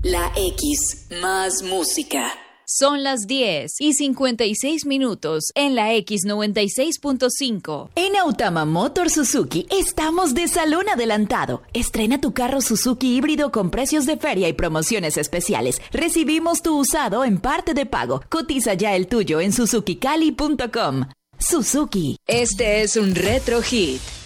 La X más música. Son las 10:56 en la X96.5. En Autama Motor Suzuki estamos de salón adelantado. Estrena tu carro Suzuki híbrido con precios de feria y promociones especiales. Recibimos tu usado en parte de pago. Cotiza ya el tuyo en suzukicali.com. Suzuki. Este es un retro hit.